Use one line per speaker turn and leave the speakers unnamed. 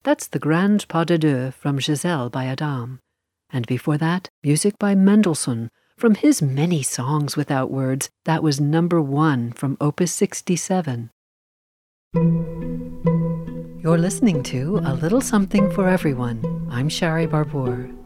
That's the Grand Pas de Deux from Giselle by Adam. And before that, music by Mendelssohn. From his many songs without words, that was number 1 from Opus 67. You're listening to A Little Something for Everyone. I'm Shari Barbour.